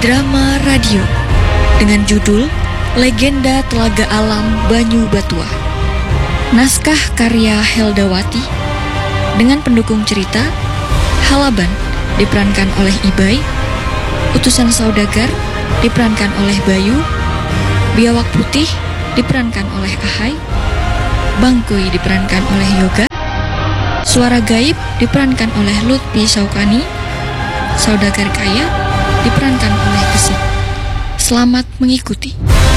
Drama radio dengan judul Legenda Telaga Alam Banyu Batua. Naskah karya Heldawati dengan pendukung cerita Halaban diperankan oleh Ibai, Utusan Saudagar diperankan oleh Bayu, Biawak Putih diperankan oleh Ahai, Bangkoi diperankan oleh Yoga, Suara Gaib diperankan oleh Lutfi Saukani, Saudagar Kaya diperankan oleh Gesit. Selamat mengikuti.